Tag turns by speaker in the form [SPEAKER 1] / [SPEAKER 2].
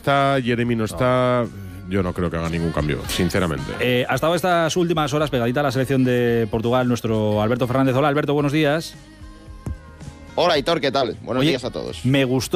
[SPEAKER 1] está, Jeremy no está. Yo no creo que haga ningún cambio, sinceramente.
[SPEAKER 2] Ha estado estas últimas horas pegadita a la selección de Portugal nuestro Alberto Fernández. Hola, Alberto, buenos días.
[SPEAKER 3] Hola, Aitor, ¿qué tal? Buenos días a todos.
[SPEAKER 2] Me gustó